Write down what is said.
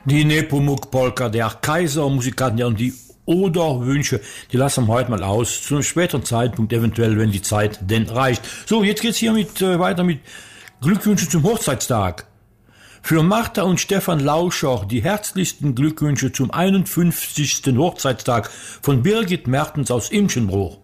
Die Nepomuk-Polka, der Kaiser-Musikanten, ja, und die Oder-Wünsche, die lassen wir heute mal aus. Zu einem späteren Zeitpunkt, eventuell, wenn die Zeit denn reicht. So, jetzt geht's hier weiter mit Glückwünschen zum Hochzeitstag. Für Martha und Stefan Lauscher die herzlichsten Glückwünsche zum 51. Hochzeitstag von Birgit Mertens aus Imschenbruch.